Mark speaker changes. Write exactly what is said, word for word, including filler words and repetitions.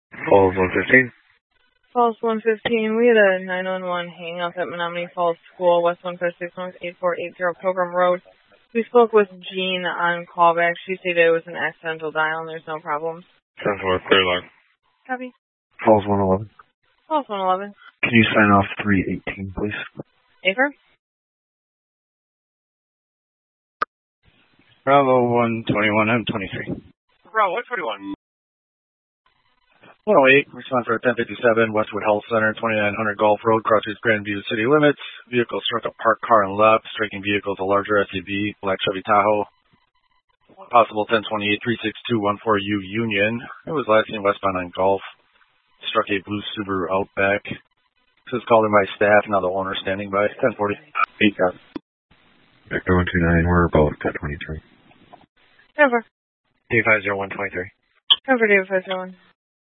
Speaker 1: Falls one fifteen.
Speaker 2: Falls one fifteen, we had a nine one one hang up at Menominee Falls School, West one five six North eight four eight zero Pilgrim Road. We spoke with Jean on callback. She stated it was an accidental dial and there's no problems.
Speaker 1: ten four, clear line.
Speaker 2: Copy.
Speaker 3: Falls one eleven.
Speaker 2: Falls one eleven.
Speaker 3: Can you sign off three eighteen, please?
Speaker 2: Affirm.
Speaker 4: Bravo one twenty-one, M twenty-three.
Speaker 1: Bravo one twenty-one.
Speaker 4: one oh eight, response for ten fifty-seven, Westwood Health Center, twenty-nine hundred Gulf Road, crosses Grandview city limits. Vehicle struck a parked car and left, striking vehicles a larger S U V, black Chevy Tahoe. Possible ten twenty-eight, three six two one four U Union. It was last seen westbound on Gulf. Struck a blue Subaru Outback. This is called in by staff, now the owner standing by. ten forty. eight cars.
Speaker 3: Victor one two nine, we're both ten twenty-three.
Speaker 2: Cover.
Speaker 1: D five zero one twenty-three.
Speaker 2: Cover David five zero one.